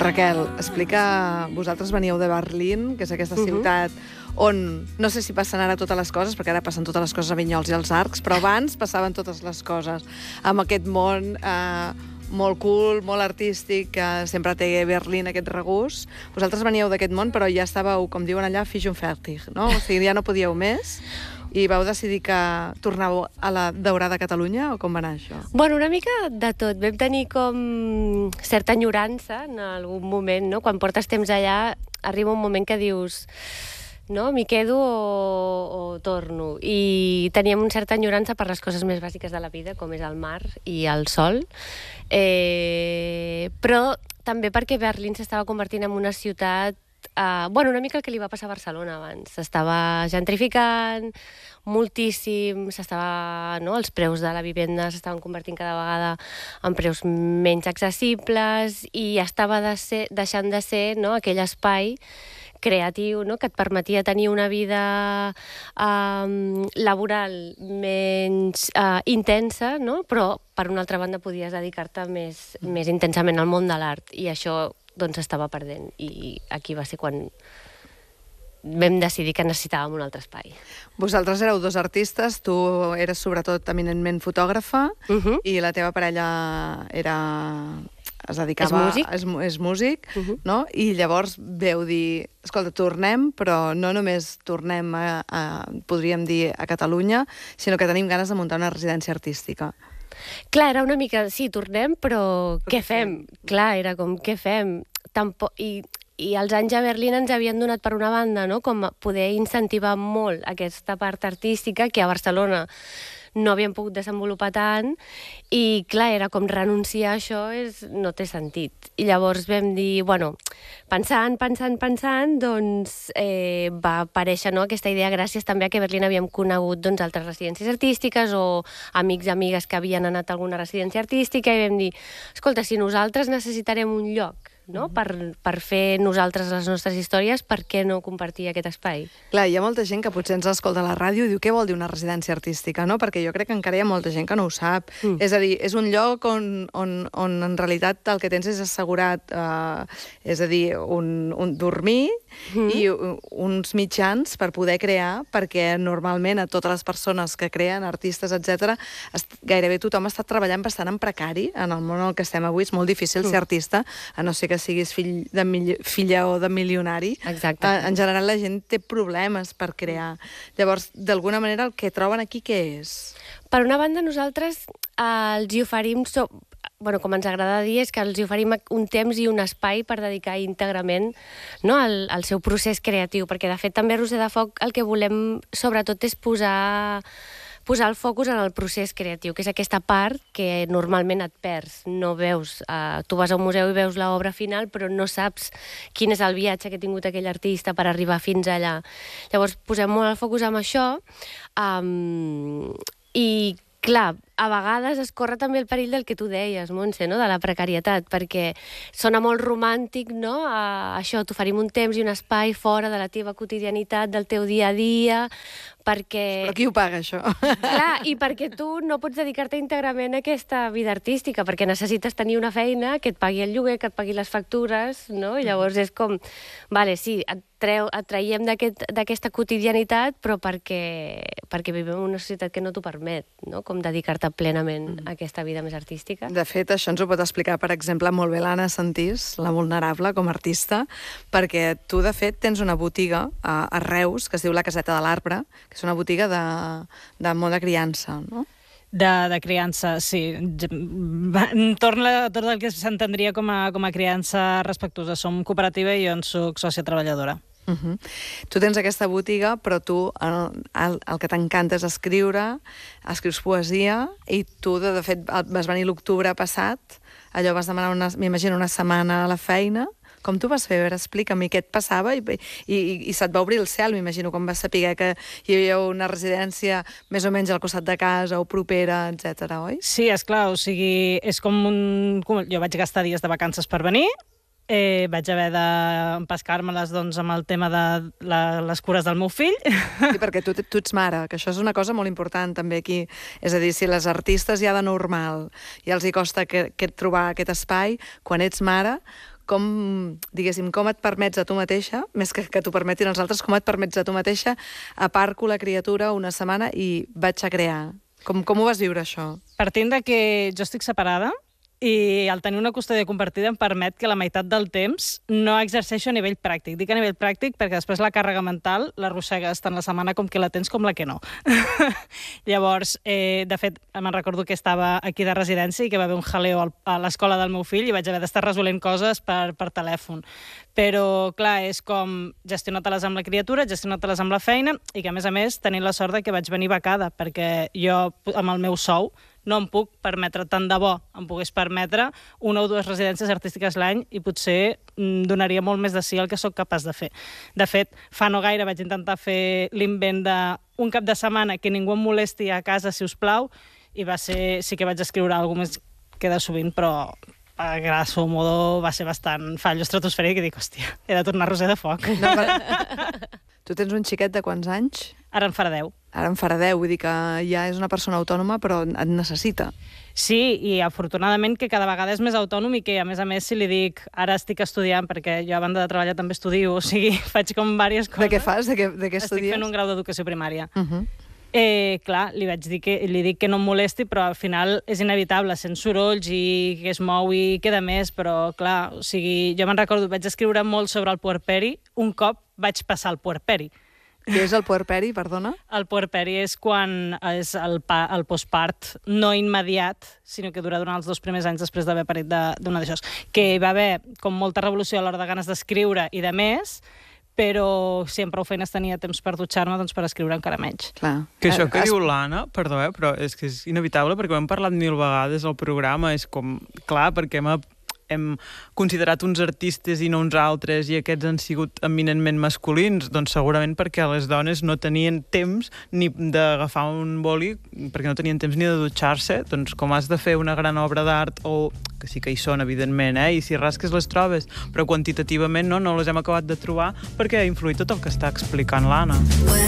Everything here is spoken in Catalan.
Raquel, explica... Vosaltres veníeu de Berlín, que és aquesta ciutat on, no sé si passen ara totes les coses, perquè ara passen totes les coses a Vinyols i als Arcs, però abans passaven totes les coses amb aquest món molt cool, molt artístic, que sempre té Berlín aquest regust. Vosaltres veníeu d'aquest món, però ja estàveu, com diuen allà, fisch und fertig, no? O sigui, ja no podíeu més i vau decidir que tornàveu a la Daurada Catalunya, o com va anar això? Bueno, una mica de tot. Vam tenir com certa enyorança en algun moment, no? Quan portes temps allà, arriba un moment que dius... no? M'hi quedo o torno. I teníem una certa enyorança per les coses més bàsiques de la vida, com és el mar i el sol. Però també perquè Berlín s'estava convertint en una ciutat una mica el que li va passar a Barcelona abans. S'estava gentrificant moltíssim, els preus de la vivenda s'estaven convertint cada vegada en preus menys accessibles i estava deixant de ser aquell espai creatiu, que et permetia tenir una vida laboral menys intensa, però per una altra banda podies dedicar-te més intensament al món de l'art, i això estava perdent, i aquí va ser quan vam decidir que necessitàvem un altre espai. Vosaltres éreu dos artistes, tu eres sobretot eminentment fotògrafa i la teva parella es dedicava... És músic, no? I llavors veu dir, escolta, tornem, però no només tornem podríem dir, a Catalunya, sinó que tenim ganes de muntar una residència artística. Clar, era una mica, sí, tornem, però què fem? Clar, era com, què fem? I els anys a Berlín ens havien donat, per una banda, com poder incentivar molt aquesta part artística que a Barcelona no havíem pogut desenvolupar tant, i clar, era com renunciar a això no té sentit. I llavors vam dir, pensant, doncs va aparèixer aquesta idea gràcies també a que a Berlín havíem conegut altres residències artístiques o amics i amigues que havien anat a alguna residència artística, i vam dir, escolta, si nosaltres necessitarem un lloc per fer nosaltres les nostres històries, per què no compartir aquest espai? Clar, hi ha molta gent que potser ens escolta a la ràdio i diu, què vol dir una residència artística, no? Perquè jo crec que encara hi ha molta gent que no ho sap. És a dir, és un lloc on en realitat el que tens és assegurat, és a dir, un dormir i uns mitjans per poder crear, perquè normalment a totes les persones que creen, artistes, etc., gairebé tothom està treballant bastant en precari en el món en què estem avui. És molt difícil ser artista, a no ser que siguis filla o de milionari. Exacte. En general la gent té problemes per crear. Llavors, d'alguna manera, el que troben aquí què és? Per una banda, nosaltres els hi oferim, com ens agrada dir, és que els hi oferim un temps i un espai per dedicar íntegrament al seu procés creatiu, perquè de fet també a Roser de Foc el que volem sobretot és posar el focus en el procés creatiu, que és aquesta part que normalment et perds. No veus, tu vas a un museu i veus l'obra final, però no saps quin és el viatge que ha tingut aquell artista per arribar fins allà. Llavors, posem molt el focus en això, i clar, a vegades es corre també el perill del que tu deies, Montse, de la precarietat, perquè sona molt romàntic, això, t'oferim un temps i un espai fora de la teva quotidianitat, del teu dia a dia, perquè... Però qui ho paga, això? Clar, i perquè tu no pots dedicar-te íntegrament a aquesta vida artística, perquè necessites tenir una feina que et pagui el lloguer, que et pagui les factures, no? I llavors és com, sí, et traiem d'aquesta quotidianitat, però perquè vivim en una societat que no t'ho permet, com dedicar-te plenament a aquesta vida més artística. De fet, això ens ho pot explicar, per exemple, molt bé l'Anna Sentís, la Vulnerable, com a artista, perquè tu, de fet, tens una botiga a Reus, que es diu La Caseta de l'Arbre, que és una botiga de món de criança, no? De criança, sí. Torna tot el que s'entendria com a criança respectuosa. Som cooperativa i jo en soc sòcia treballadora. Tu tens aquesta botiga, però tu el que t'encanta és escriure, escrius poesia, i tu, de fet, vas venir l'octubre passat, allò vas demanar, m'imagino, una setmana a la feina. Com tu vas fer? A veure, explica'm què et passava i se't va obrir el cel, m'imagino, quan vas saber que hi havia una residència més o menys al costat de casa o propera, etc., oi? Sí, esclar, o sigui, és com jo vaig gastar dies de vacances per venir, vaig haver d'empescar-me-les amb el tema de les cures del meu fill. Sí, perquè tu ets mare, que això és una cosa molt important també aquí. És a dir, si les artistes ja de normal ja els hi costa trobar aquest espai, quan ets mare, diguéssim, com et permets a tu mateixa, més que t'ho permetin els altres, com et permets a tu mateixa, aparco la criatura una setmana i vaig a crear. Com ho vas viure, això? Partint de que jo estic separada, i el tenir una custòdia compartida em permet que la meitat del temps no exerceixo a nivell pràctic. Dic a nivell pràctic perquè després la càrrega mental l'arrossegues tant la setmana com que la tens com la que no. Llavors, de fet, me'n recordo que estava aquí de residència i que va haver un jaleo a l'escola del meu fill i vaig haver d'estar resolent coses per telèfon. Però, clar, és com gestionar-te-les amb la criatura, gestionar-te-les amb la feina i que, a més, tenint la sort de que vaig venir becada, perquè jo, amb el meu sou, no em puc permetre, tant de bo em pogués permetre 1 o 2 residències artístiques l'any i potser donaria molt més de si el que sóc capaç de fer. De fet, fa no gaire vaig intentar fer l'invent d'un cap de setmana que ningú em molesti a casa, si us plau, i sí que vaig escriure alguna més que de sovint, però a grosso modo va ser bastant fallo estratosfèric i dic, hòstia, he de tornar a Roser de Foc. No, tu tens un xiquet de quants anys? Ara en farà 10. Ara en farà 10, vull dir que ja és una persona autònoma, però et necessita. Sí, i afortunadament que cada vegada és més autònom i que, a més, si li dic, ara estic estudiant, perquè jo a banda de treballar també estudio, o sigui, faig com diverses coses. De què fas? De què estudies? Estic fent un grau d'educació primària. Clar, li dic que no em molesti, però al final és inevitable, sent sorolls i que es mou i queda més, però clar, o sigui, jo me'n recordo, vaig escriure molt sobre el puerperi, un cop vaig passar el puerperi. Què és el puerperi, perdona? El puerperi és quan és el postpart no immediat, sinó que dura durant els 2 primers anys després d'haver parit d'una d'això. Que hi va haver com molta revolució a l'hora de ganes d'escriure i de més, però si amb prou feines tenia temps per dutxar-me, doncs per escriure encara menys. Clar. Que això que diu l'Anna, perdó, però és que és inevitable, perquè ho hem parlat 1000 vegades al programa, és com, clar, perquè hem considerat uns artistes i no uns altres i aquests han sigut eminentment masculins, doncs segurament perquè les dones no tenien temps ni d'agafar un boli, perquè no tenien temps ni de dutxar-se, doncs com has de fer una gran obra d'art, o que sí que hi són, evidentment, i si rasques les trobes, però quantitativament no les hem acabat de trobar perquè ha influït tot el que està explicant l'Anna.